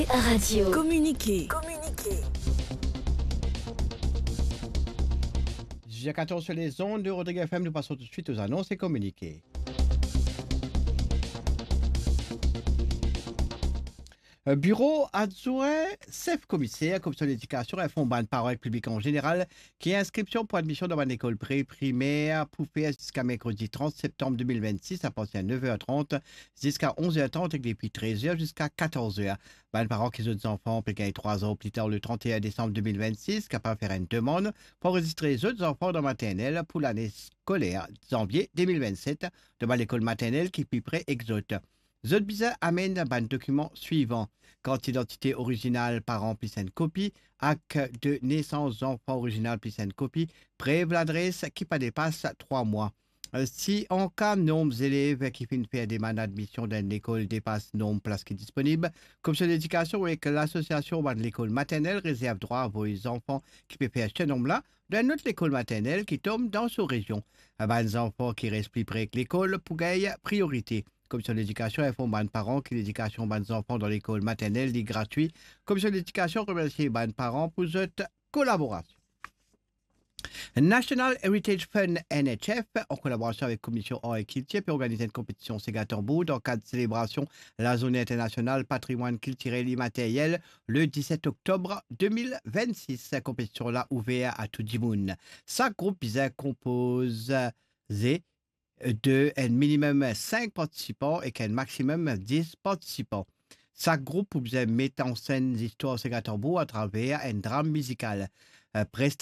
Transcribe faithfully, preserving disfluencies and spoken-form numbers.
Radio. Communiquer. Communiquer. J'ai quatorze sur les ondes de Rodrigue F M. Nous passons tout de suite aux annonces et communiqués. Un bureau adjoint, chef commissaire, commission d'éducation et fonds ban parole public en général, qui est inscription pour admission dans une école pré-primaire pour faire jusqu'à mercredi trente septembre deux mille vingt-six à partir de neuf heures trente jusqu'à onze heures trente et depuis treize heures jusqu'à quatorze heures. Ban parents qui ont des enfants peut gagner trois ans plus tard le trente et un décembre deux mille vingt-six, capable de faire une demande pour enregistrer les autres enfants dans maternelle pour l'année scolaire janvier deux mille vingt-sept devant l'école maternelle qui est plus près exote. Zodbiza amène un document suivant. Carte d'identité originale parent plus une copie, acte de naissance enfant original plus une copie, preuve l'adresse qui pas dépasse trois mois. Euh, Si en cas nombre d'élèves qui finissent faire des demandes d'admission dans l'école dépasse nombre de places qui est disponible, commission d'éducation avec l'association de l'école maternelle réserve droit à vos enfants qui peuvent faire ce nombre-là dans notre école maternelle qui tombe dans sa région. Les enfants qui restent plus près que l'école pour gagner priorité. Commission d'éducation informe les parents que l'éducation des enfants dans l'école maternelle est gratuite. Commission d'éducation remercie les parents pour cette collaboration. National Heritage Fund N H F, en collaboration avec Commission Art et Culture, peut organiser une compétition Ségatambour dans le cadre de célébration de la Journée internationale patrimoine culturel immatériel le dix-sept octobre deux mille vingt-six. Cette compétition-là ouverte à tout le monde. Chaque groupe est composé de un minimum cinq participants et qu'un maximum dix participants. Chaque groupe vous met en scène l'histoire de Ségatambour à travers un drame musical. Euh,